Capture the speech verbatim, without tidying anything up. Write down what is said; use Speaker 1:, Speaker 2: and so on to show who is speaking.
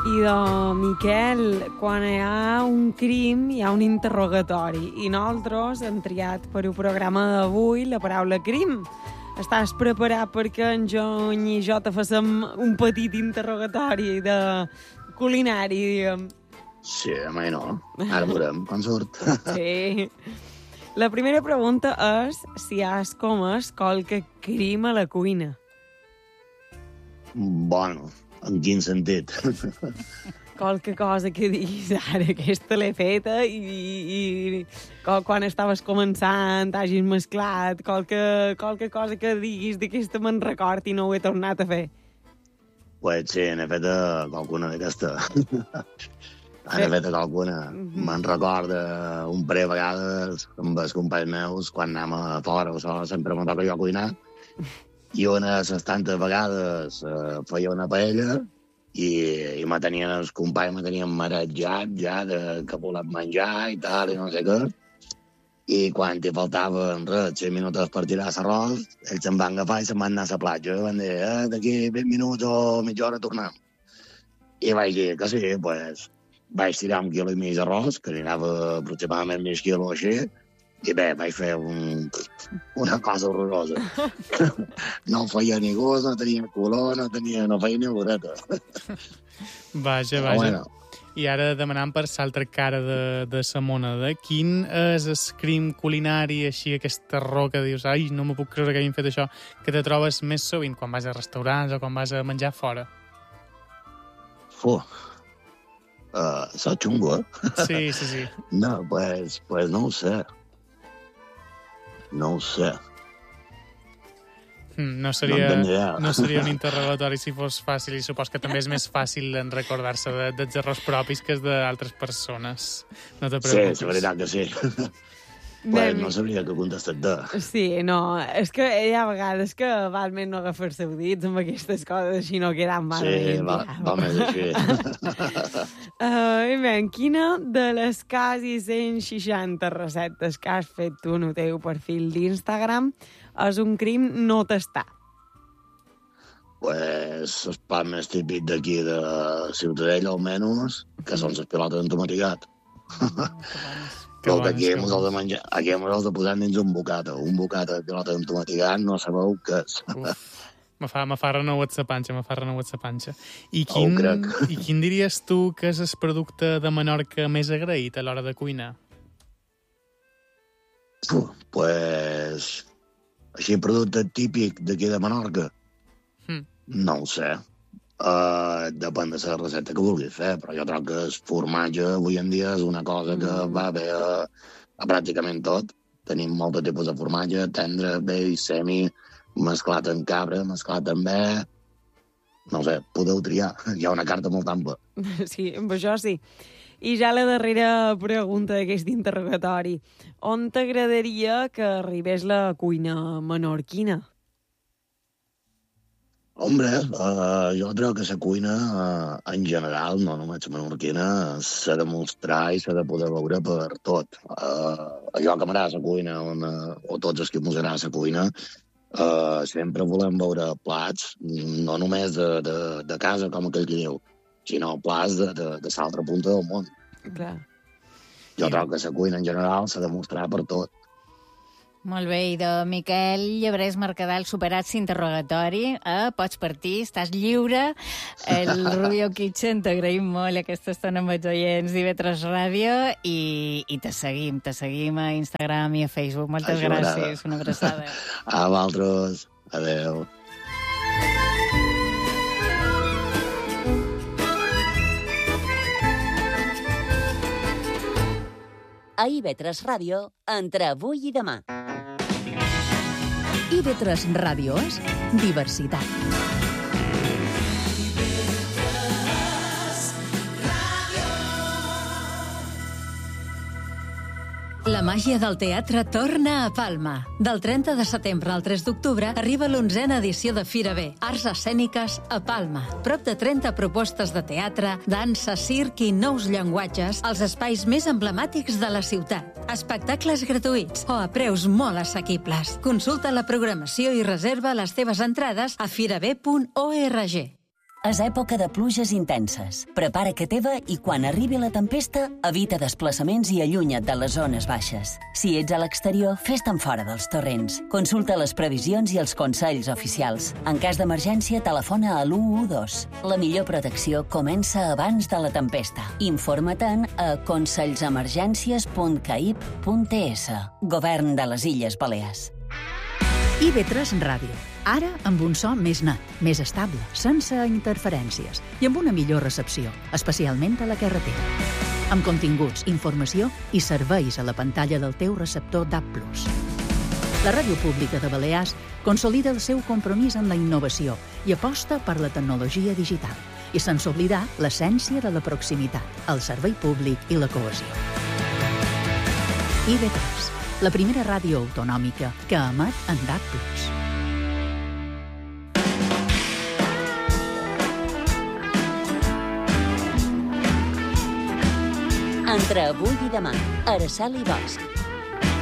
Speaker 1: I de Miquel, quan hi ha un crim hi ha un interrogatori i nosaltres hem triat per al programa d'avui la paraula crim. Estàs preparat perquè en Jony i jo te facem un petit interrogatori de culinari, diguem?
Speaker 2: Sí, a mi no. Ara veurem quan surt.
Speaker 1: Sí. La primera pregunta és si has comès qualque crim a la cuina.
Speaker 2: Bueno, en quin sentit?
Speaker 1: Qualque cosa que diguis, ara, aquesta l'he feta i, i quan estaves començant hagis mesclat, qualque, qualque cosa que diguis d'aquesta me'n record i no ho he tornat a fer.
Speaker 2: Pues sí, n'he fet qualcuna d'aquesta. N'he fet qualcuna. Me'n recordo un parell de vegades amb els companys meus, quan anem a fora o so, sempre me toca jo cuinar, i una de les tantes vegades eh, feia una paella i, i me tenien, els companys me tenien marejat ja de que volem menjar i tal, i no sé què. I quan hi faltaven res, cinc minuts per tirar l'arròs, ells se'n van agafar i se'n van anar a la platja. I van dir, eh, d'aquí vint minuts o mitja hora tornem. I vaig dir que sí, doncs pues, vaig tirar un quilo i mig d'arròs, que li anava aproximadament mig quilo així, i bé, vaig fer un, una cosa horrorosa. No feia ni gust, no tenia color, no, tenia, no feia ni oloreta.
Speaker 3: Vaja, vaja. Bueno. I ara demanant per l'altra cara de, de la moneda, quin és el crim culinari, així, aquesta roca que dius, ai, no me puc creure que hagin fet això, que te trobes més sovint quan vas a restaurants o quan vas a menjar fora?
Speaker 2: Fuh. Uh, soc xungo, eh?
Speaker 3: Sí, sí, sí.
Speaker 2: No, pues, pues no ho sé. No ho sé.
Speaker 3: No seria,
Speaker 2: no,
Speaker 3: no seria un interrogatori si fos fàcil, i supos que també és més fàcil en recordar-se de, dels errors propis que és d'altres persones. No te preocupis.
Speaker 2: Sí, és veritat que sí. Pues no sabria què contestar-te.
Speaker 1: Sí, no, és que hi ha vegades que val més no agafar-se dits amb aquestes coses, així no quedant malament.
Speaker 2: Sí, va, va més així.
Speaker 1: uh, I bé, quina de les quasi cent seixanta receptes que has fet tu en el teu perfil d'Instagram és un crim no tastar?
Speaker 2: Pues el pa més típic d'aquí de Ciutadella, almenys, que són les pilotes d'entomatigat. Però que aquí hem de menjar, aquí hem de posar dins un bocata, un bocata de pilota d'entomatigat, no sabeu què és.
Speaker 3: Uf, me fa, me fa renouet sa panxa, me fa renouet sa panxa. I quin, oh, I quin diries tu que és el producte de Menorca més agraït a l'hora de cuinar?
Speaker 2: Puh, pues, així producte típic d'aquí de Menorca? Hmm. No ho sé. Uh, depèn de la recepta que vulguis fer, però jo trobo que el formatge avui en dia és una cosa que va bé a, a pràcticament tot. Tenim molts tipus de formatge, tendre, vell, semi, mesclat amb cabra, mesclat amb bé. No sé, podeu triar. Hi ha una carta molt ampla.
Speaker 1: Sí, amb això sí. I ja la darrera pregunta d'aquest interrogatori. On t'agradaria que arribés la cuina menorquina?
Speaker 2: Hombre, uh, jo crec que la cuina, uh, en general, no només la menorquina, s'ha de mostrar i s'ha de poder veure per tot. Uh, allò que m'agrada la cuina, on, uh, o tots els que ens agrada la cuina, uh, sempre volem veure plats, no només de, de, de casa, com aquell que diu, sinó plats de, de, de l'altra punta del món.
Speaker 1: Clar.
Speaker 2: Jo crec que la cuina, en general, s'ha de mostrar per tot.
Speaker 4: Molt bé, i de Miquel Llebrés Mercadal superat l'interrogatori. Eh? Pots partir, estàs lliure. El Rubio Kitchen, t'agraïm molt aquesta estona amb els oients d'I V tres Ràdio i, i te seguim, te seguim a Instagram i a Facebook. Moltes Ajudada. gràcies, una abraçada.
Speaker 2: A vosaltres, adeu.
Speaker 5: A I V tres Ràdio, entre avui i demà.
Speaker 6: I V tres Ràdio és diversitat. La màgia del teatre torna a Palma. Del trenta de setembre al tres d'octubre arriba l'onzena edició de Fira B, Arts Escèniques a Palma. Prop de trenta propostes de teatre, dansa, circ i nous llenguatges als espais més emblemàtics de la ciutat. Espectacles gratuïts o a preus molt assequibles. Consulta la programació i reserva les teves entrades a firab punt org.
Speaker 5: És època de pluges intenses. Prepara que teva i quan arribi la tempesta, evita desplaçaments i allunya't de les zones baixes. Si ets a l'exterior, fes-te'n fora dels torrents. Consulta les previsions i els consells oficials. En cas d'emergència, telefona a l'u u dos. La millor protecció comença abans de la tempesta. Informa-te'n a consellsemergències punt caip punt es. Govern de les Illes Balears.
Speaker 7: I ve tres Ràdio. Ara amb un so més net, més estable, sense interferències i amb una millor recepció, especialment a la carretera. Amb continguts, informació i serveis a la pantalla del teu receptor D A B plus. La Ràdio Pública de Balears consolida el seu compromís amb la innovació i aposta per la tecnologia digital i sense oblidar l'essència de la proximitat, el servei públic i la cohesió. I ve tres, la primera ràdio autonòmica que emet en D A B plus.
Speaker 5: Entre avui i demà, Araceli Bosch.